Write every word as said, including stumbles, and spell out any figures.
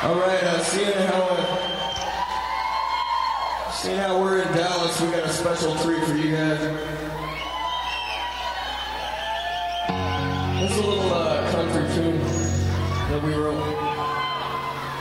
All right, uh, seeing how uh, seeing how we're in Dallas, we got a special treat for you guys. This is a little uh, country tune that we wrote.